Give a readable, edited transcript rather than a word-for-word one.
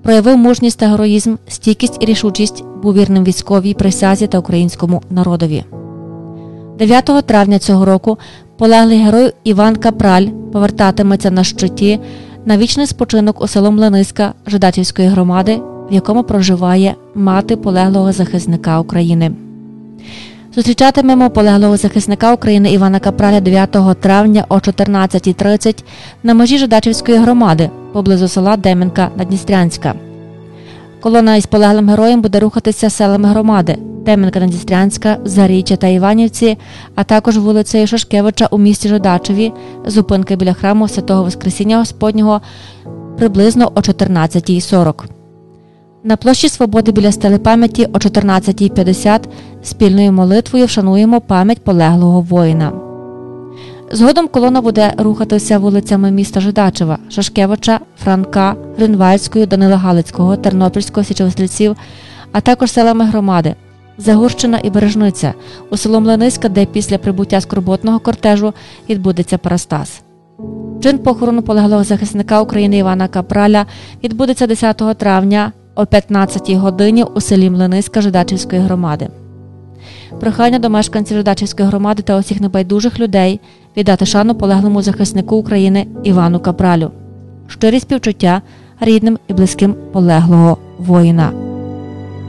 Проявив мужність та героїзм, стійкість і рішучість, був вірним військовій присязі та українському народові. 9 травня цього року полеглий герой Іван Капраль повертатиметься на щиті на вічний спочинок у село Млиниська Жидачівської громади, в якому проживає мати полеглого захисника України. Зустрічатимемо полеглого захисника України Івана Капраля 9 травня о 14:30 на межі Жидачівської громади, поблизу села Дем'янка-Надністрянська. Колона із полеглим героєм буде рухатися селами громади Дем'янка-Надністрянська, Заріччя та Іванівці, а також вулицею Шашкевича у місті Жидачеві, зупинки біля храму Святого Воскресіння Господнього приблизно о 14:40. На площі Свободи біля стели пам'яті о 14:50 спільною молитвою вшануємо пам'ять полеглого воїна. Згодом колона буде рухатися вулицями міста Жидачева, Шашкевича, Франка, Гринвальдською, Данила Галицького, Тернопільського, Січовострільців, а також селами громади Загурщина і Бережниця, у село Млиниська, де після прибуття скорботного кортежу відбудеться парастаз. Чин похорону полеглого захисника України Івана Капраля відбудеться 10 травня о 15 годині у селі Млиниська Жидачівської громади. Прохання до мешканців Жидачівської громади та усіх небайдужих людей віддати шану полеглому захиснику України Івану Капралю. Щирі співчуття рідним і близьким полеглого воїна.